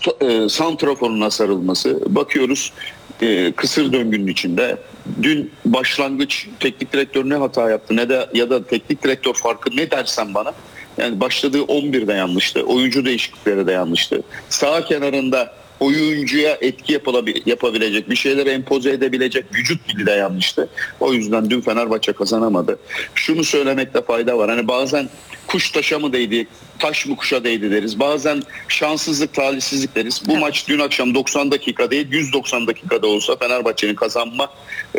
santraforuna sarılması. Bakıyoruz kısır döngünün içinde. Dün başlangıç teknik direktör ne hata yaptı ne de ya da teknik direktör farkı ne dersen bana. Yani başladığı 11 de yanlıştı. Oyuncu değişiklikleri de yanlıştı. Sağ kenarında oyuncuya etki yapabilecek, bir şeyleri empoze edebilecek vücut dili de yanlıştı. O yüzden dün Fenerbahçe kazanamadı. Şunu söylemekte fayda var. Hani bazen kuş taşa mı değdi, taş mı kuşa değdi deriz. Bazen şanssızlık, talihsizlik deriz. Bu maç dün akşam 90 dakika değil, 190 dakikada olsa Fenerbahçe'nin kazanma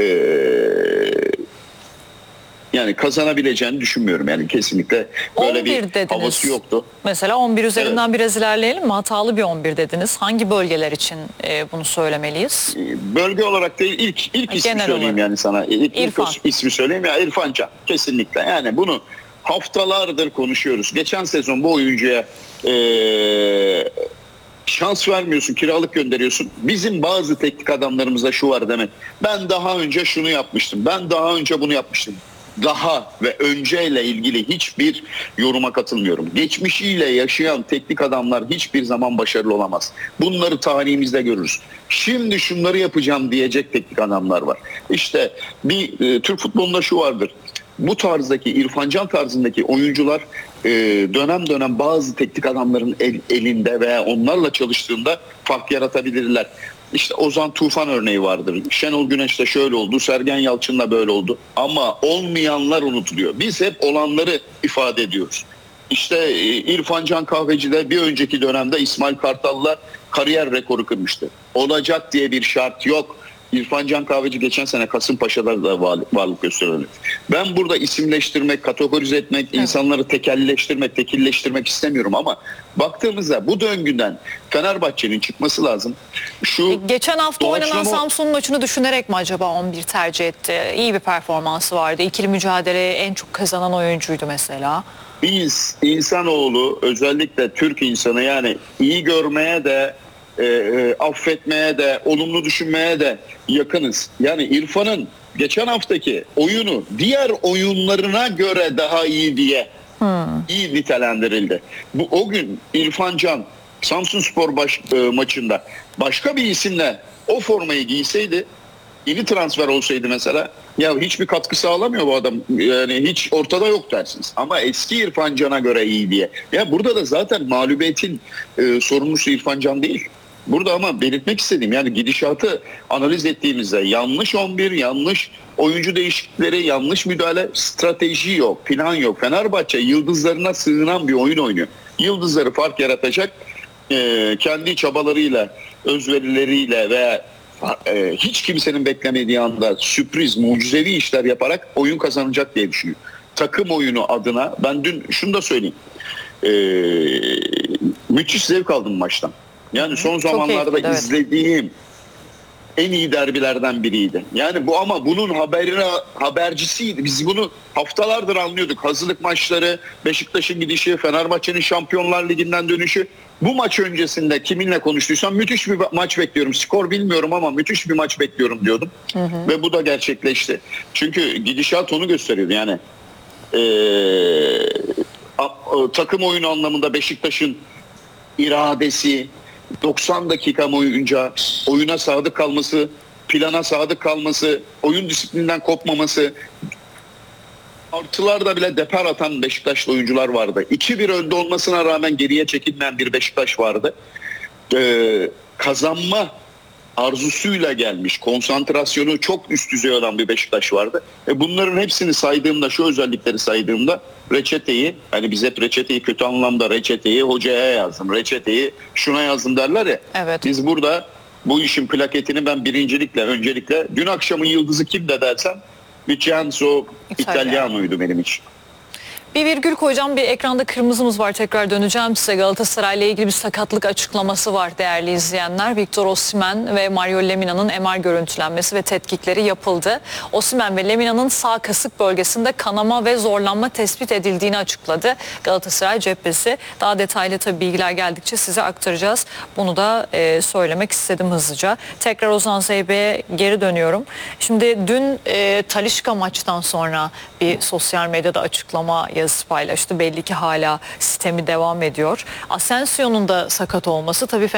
yani kazanabileceğini düşünmüyorum. Yani kesinlikle böyle bir dediniz. Havası yoktu. Mesela 11 üzerinden biraz ilerleyelim mi? Hatalı bir 11 dediniz. Hangi bölgeler için bunu söylemeliyiz? Bölge olarak değil, ilk ismi söyleyeyim olarak. Yani sana. İlk ismi söyleyeyim ya, İrfan Can. Kesinlikle. Yani bunu haftalardır konuşuyoruz. Geçen sezon bu oyuncuya şans vermiyorsun, kiralık gönderiyorsun. Bizim bazı teknik adamlarımızda şu var demek. Ben daha önce şunu yapmıştım. Ben daha önce bunu yapmıştım. Daha ve önceyle ilgili hiçbir yoruma katılmıyorum. Geçmişiyle yaşayan teknik adamlar hiçbir zaman başarılı olamaz. Bunları tarihimizde görürüz. Şimdi şunları yapacağım diyecek teknik adamlar var. İşte bir Türk futbolunda şu vardır. Bu tarzdaki, İrfan Can tarzındaki oyuncular dönem dönem bazı teknik adamların elinde veya onlarla çalıştığında fark yaratabilirler. İşte Ozan Tufan örneği vardır. Şenol Güneş'te şöyle oldu, Sergen Yalçın'la böyle oldu. Ama olmayanlar unutuluyor. Biz hep olanları ifade ediyoruz. İşte İrfan Can Kahveci'de bir önceki dönemde İsmail Kartal'la kariyer rekoru kırmıştı. Olacak diye bir şart yok. İrfan Can Kahveci geçen sene Kasımpaşa'da da varlık gösteriyor. Ben burada isimleştirmek, kategorize etmek, insanları tekilleştirmek istemiyorum ama baktığımızda bu döngüden Fenerbahçe'nin çıkması lazım. Geçen hafta oynanan Samsun maçını düşünerek mi acaba 11 tercih etti? İyi bir performansı vardı. İkili mücadeleye en çok kazanan oyuncuydu mesela. Biz insanoğlu, özellikle Türk insanı, yani iyi görmeye de affetmeye de, olumlu düşünmeye de yakınız. Yani İrfan'ın geçen haftaki oyunu diğer oyunlarına göre daha iyi diye iyi nitelendirildi. O gün İrfan Can Samsunspor maçında başka bir isimle o formayı giyseydi, yeni transfer olsaydı mesela, ya hiçbir katkı sağlamıyor bu adam. Yani hiç ortada yok dersiniz. Ama eski İrfan Can'a göre iyi diye. Ya burada da zaten mağlubiyetin sorumlusu İrfan Can değil. Burada ama belirtmek istediğim, yani gidişatı analiz ettiğimizde yanlış 11, yanlış oyuncu değişiklikleri, yanlış müdahale, strateji yok, plan yok. Fenerbahçe yıldızlarına sığınan bir oyun oynuyor. Yıldızları fark yaratacak, kendi çabalarıyla, özverileriyle veya hiç kimsenin beklemediği anda sürpriz, mucizevi işler yaparak oyun kazanacak diye düşünüyorum. Takım oyunu adına ben dün şunu da söyleyeyim. Müthiş zevk aldım maçtan. Yani son zamanlarda izlediğim en iyi derbilerden biriydi. Yani bu, ama bunun habercisiydi. Biz bunu haftalardır anlıyorduk. Hazırlık maçları, Beşiktaş'ın gidişi, Fenerbahçe'nin Şampiyonlar Ligi'nden dönüşü. Bu maç öncesinde kiminle konuştuysam müthiş bir maç bekliyorum. Skor bilmiyorum ama müthiş bir maç bekliyorum diyordum. Ve bu da gerçekleşti. Çünkü gidişat onu gösteriyordu. Yani takım oyunu anlamında Beşiktaş'ın iradesi, 90 dakika boyunca oyuna sadık kalması, plana sadık kalması, oyun disiplinden kopmaması, artılarda bile depar atan Beşiktaşlı oyuncular vardı. 2-1 önde olmasına rağmen geriye çekilmeyen bir Beşiktaş vardı. Kazanma arzusuyla gelmiş, konsantrasyonu çok üst düzey olan bir Beşiktaş vardı. Bunların hepsini saydığımda, şu özellikleri saydığımda, reçeteyi, hani biz hep reçeteyi kötü anlamda, reçeteyi hocaya yazdım, reçeteyi şuna yazdım derler ya. Evet. Biz burada bu işin plaketini ben öncelikle dün akşamın yıldızı kim de dersen Vincenzo Italiano'ydu benim için. Bir virgül koyacağım, bir ekranda kırmızımız var, tekrar döneceğim size. Galatasaray'la ilgili bir sakatlık açıklaması var değerli izleyenler. Victor Osimhen ve Mario Lemina'nın MR görüntülenmesi ve tetkikleri yapıldı. Osimhen ve Lemina'nın sağ kasık bölgesinde kanama ve zorlanma tespit edildiğini açıkladı Galatasaray cephesi. Daha detaylı tabii bilgiler geldikçe size aktaracağız. Bunu da söylemek istedim hızlıca. Tekrar Ozan Zeybek'e geri dönüyorum. Şimdi dün Talisca maçtan sonra bir sosyal medyada açıklama yazısı paylaştı. Belli ki hala sistemi devam ediyor. Asensio'nun da sakat olması tabii